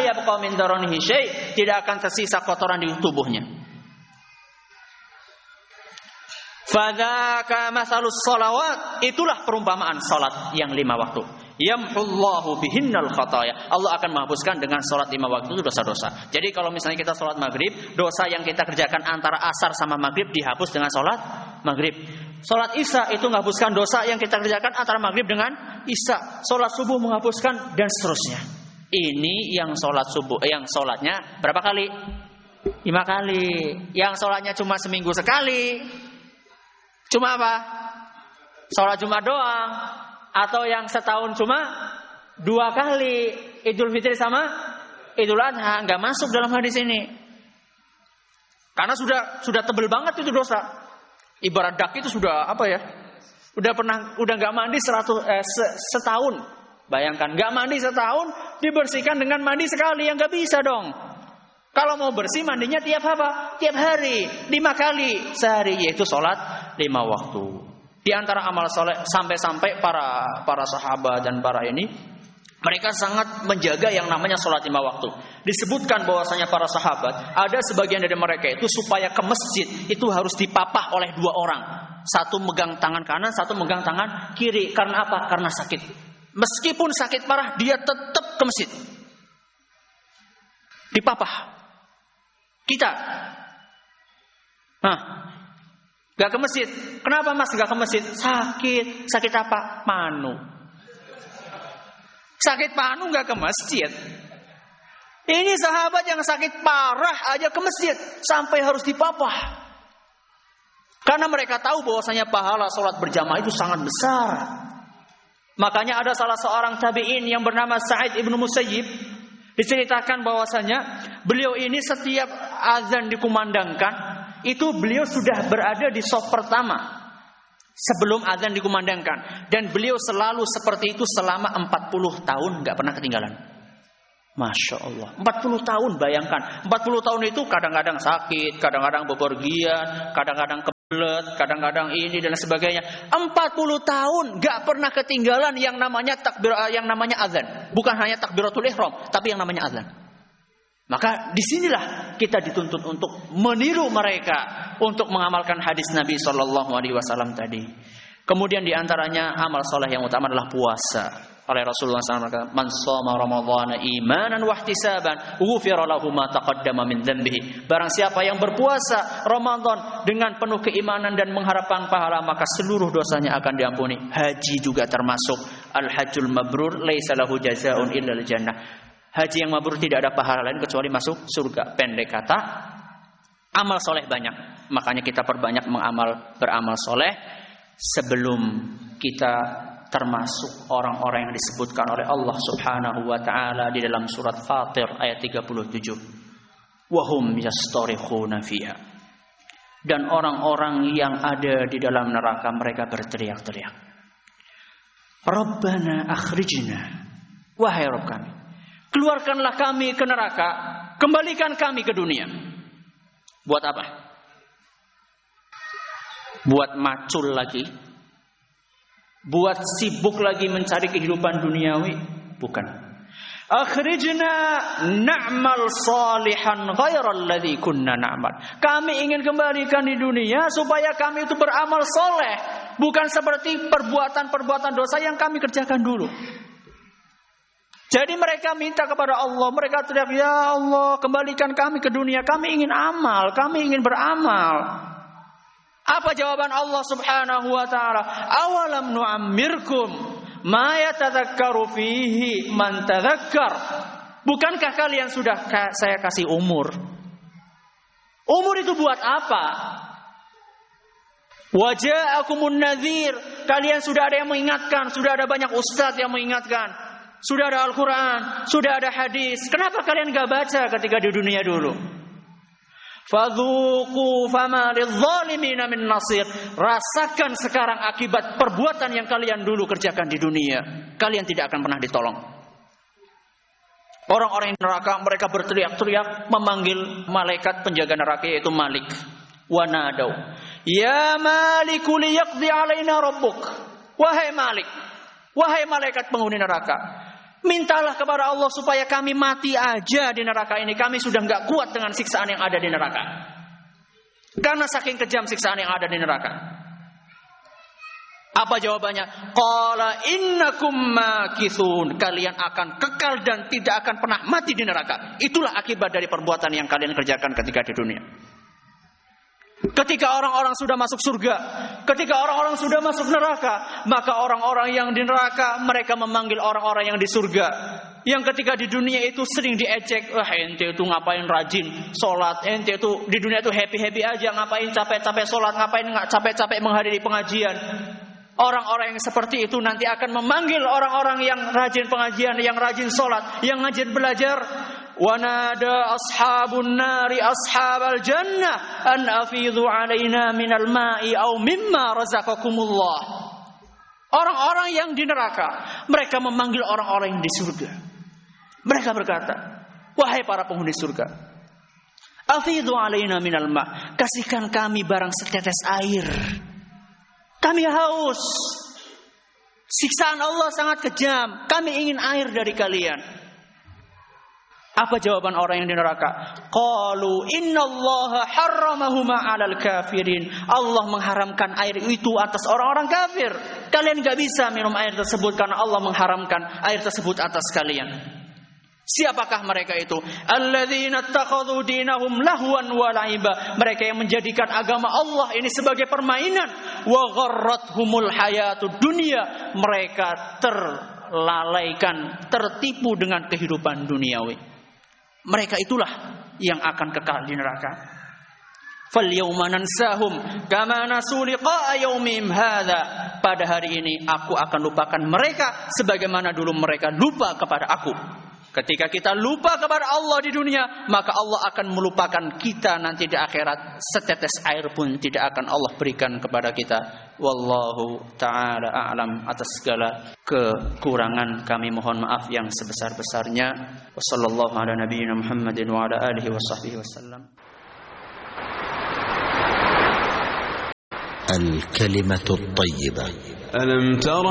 yabqa min daranihi syai', tidak akan tersisa kotoran di tubuhnya. Fadzaka masalus shalawat, itulah perumpamaan salat yang 5 waktu. Yamhullahu bihinnal khataya, Allah akan menghapuskan dengan salat 5 waktu itu dosa-dosa. Jadi kalau misalnya kita salat maghrib, dosa yang kita kerjakan antara asar sama maghrib dihapus dengan salat maghrib. Salat isya itu menghapuskan dosa yang kita kerjakan antara maghrib dengan isya. Salat subuh menghapuskan, dan seterusnya. Ini yang salat subuh, yang salatnya berapa kali? 5 kali. Yang salatnya cuma seminggu sekali, cuma apa? Salat Jumat doang. Atau yang setahun cuma 2 kali, Idul Fitri sama Idul Adha, nggak masuk dalam hadis ini. Karena sudah tebel banget itu dosa. Ibarat dak itu sudah apa ya? Udah nggak mandi setahun. Bayangkan nggak mandi setahun dibersihkan dengan mandi sekali, yang nggak bisa dong. Kalau mau bersih mandinya tiap apa? Tiap hari, 5 kali sehari, yaitu sholat 5 waktu. Di antara amal soleh sampai-sampai para sahabat dan para ini, mereka sangat menjaga yang namanya sholat 5 waktu. Disebutkan bahwasanya para sahabat, ada sebagian dari mereka itu supaya ke masjid itu harus dipapah oleh 2 orang. Satu megang tangan kanan, satu megang tangan kiri. Karena apa? Karena sakit. Meskipun sakit parah, dia tetap ke masjid. Dipapah. Kita. Gak ke masjid. Kenapa mas gak ke masjid? Sakit. Sakit apa? Panu. Sakit panu gak ke masjid. Ini sahabat yang sakit parah aja ke masjid, sampai harus dipapah. Karena mereka tahu bahwasanya pahala sholat berjamaah itu sangat besar. Makanya ada salah seorang tabi'in yang bernama Sa'id ibnu Musayyib. Diceritakan bahwasanya beliau ini setiap azan dikumandangkan, itu beliau sudah berada di shaf pertama sebelum azan dikumandangkan, dan beliau selalu seperti itu selama 40 tahun, gak pernah ketinggalan. Masya Allah, 40 tahun, bayangkan 40 tahun itu kadang-kadang sakit, kadang-kadang bepergian, kadang-kadang kebelet, kadang-kadang ini dan sebagainya. 40 tahun gak pernah ketinggalan yang namanya takbir, yang namanya azan. Bukan hanya takbiratul ihram, tapi yang namanya azan. Maka disinilah kita dituntut untuk meniru mereka, untuk mengamalkan hadis Nabi SAW tadi. Kemudian diantaranya amal soleh yang utama adalah puasa. Oleh Rasulullah SAW, man shoma ramadhana imanan wahtisaban ghufira lahu ma taqaddama min dhanbihi. Barang siapa yang berpuasa Ramadan dengan penuh keimanan dan mengharapkan pahala, maka seluruh dosanya akan diampuni. Haji juga termasuk. Al-hajjul mabrur laisa lahu jazaa'un illa al-jannah. Haji yang mabrur tidak ada pahala lain kecuali masuk surga. Pendek kata, amal soleh banyak. Makanya kita perbanyak beramal soleh sebelum kita termasuk orang-orang yang disebutkan oleh Allah Subhanahu wa taala di dalam surat Fatir ayat 37. Wahum yastarikhuna fiha. Dan orang-orang yang ada di dalam neraka, mereka berteriak-teriak. Rabbana akhrijna. Wahai Rabb kami, keluarkanlah kami ke neraka, kembalikan kami ke dunia. Buat apa? Buat macul lagi? Buat sibuk lagi mencari kehidupan duniawi? Bukan. Akhrijna na'mal salihan ghairal ladzi kunna na'mal. Kami ingin kembalikan di dunia supaya kami itu beramal soleh, bukan seperti perbuatan-perbuatan dosa yang kami kerjakan dulu. Jadi mereka minta kepada Allah, mereka teriak, ya Allah, kembalikan kami ke dunia, kami ingin amal, kami ingin beramal. Apa jawaban Allah Subhanahu wa taala? Awalam nu'ammirkum ma yatadzakkaru fihi man tadzakkar. Bukankah kalian sudah saya kasih umur? Umur itu buat apa? Waja'akumun nadhir. Kalian sudah ada yang mengingatkan, sudah ada banyak ustadz yang mengingatkan. Sudah ada Al-Quran, sudah ada hadis. Kenapa kalian gak baca ketika di dunia dulu? Fadzuqu fama lidzalimina min nasir. Rasakan sekarang akibat perbuatan yang kalian dulu kerjakan di dunia. Kalian tidak akan pernah ditolong. Orang-orang di neraka, mereka berteriak-teriak memanggil malaikat penjaga neraka, yaitu Malik. Wa nadau, ya Maliku liyaqdi alaina rabbuk. Wahai Malik, wahai malaikat penghuni neraka, Mintalah kepada Allah supaya kami mati aja di neraka ini. Kami sudah nggak kuat dengan siksaan yang ada di neraka. Karena saking kejam siksaan yang ada di neraka. Apa jawabannya? Qala innakum makithun. Kalian akan kekal dan tidak akan pernah mati di neraka. Itulah akibat dari perbuatan yang kalian kerjakan ketika di dunia. Ketika orang-orang sudah masuk surga, ketika orang-orang sudah masuk neraka, maka orang-orang yang di neraka mereka memanggil orang-orang yang di surga. Yang ketika di dunia itu sering diejek, wah ente itu ngapain rajin sholat, ente itu di dunia itu happy-happy aja, ngapain capek-capek sholat, ngapain nggak capek-capek menghadiri pengajian. Orang-orang yang seperti itu nanti akan memanggil orang-orang yang rajin pengajian, yang rajin sholat, yang rajin belajar. Wanada ashabun nari ashabal jannah an afidhu alaina minal ma'i aw mimma razaqakumullah. Orang-orang yang di neraka mereka memanggil orang-orang yang di surga. Mereka berkata, wahai para penghuni surga, afidhu alaina minal ma', kasihkan kami barang setetes air. Kami haus. Siksaan Allah sangat kejam. Kami ingin air dari kalian. Apa jawaban orang yang di neraka? Qalu innallaha harramahuma 'alal kafirin. Allah mengharamkan air itu atas orang-orang kafir. Kalian enggak bisa minum air tersebut karena Allah mengharamkan air tersebut atas kalian. Siapakah mereka itu? Alladzina ittakhadhu dinahum lahwan wa la'iba. Mereka yang menjadikan agama Allah ini sebagai permainan. Wa gharrathumul hayatud dunya. Mereka terlalaikan, tertipu dengan kehidupan duniawi. Mereka itulah yang akan kekal di neraka. Falyawma nansahum kama nasu liqa'a yaumihim hadza. Pada hari ini aku akan lupakan mereka sebagaimana dulu mereka lupa kepada aku. Ketika kita lupa kepada Allah di dunia, maka Allah akan melupakan kita nanti di akhirat. Setetes air pun tidak akan Allah berikan kepada kita. Wallahu ta'ala a'lam. Atas segala kekurangan kami mohon maaf yang sebesar-besarnya. Wassallallahu ala nabiyyina Muhammadin wa ala alihi wa sahbihi wasallam. Al-kalimatu at-thayyibah. Alam tara